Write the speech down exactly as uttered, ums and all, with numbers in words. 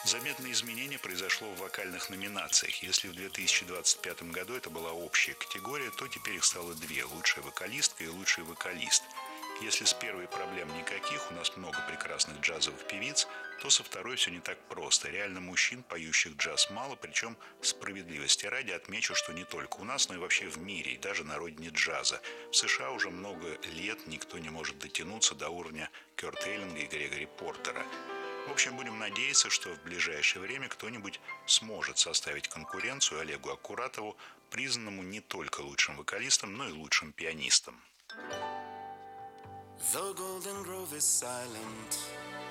Заметное изменение произошло в вокальных номинациях. Если в две тысячи двадцать пятом году это была общая категория, то теперь их стало две – лучшая вокалистка и лучший вокалист. Если с первой проблем никаких, у нас много прекрасных джазовых певиц, то со второй все не так просто. Реально мужчин, поющих джаз, мало, причем справедливости ради отмечу, что не только у нас, но и вообще в мире, и даже на родине джаза. В США уже много лет никто не может дотянуться до уровня Кёрта Эллинга и Грегори Портера. В общем, будем надеяться, что в ближайшее время кто-нибудь сможет составить конкуренцию Олегу Аккуратову, признанному не только лучшим вокалистом, но и лучшим пианистом. The golden grove is silent.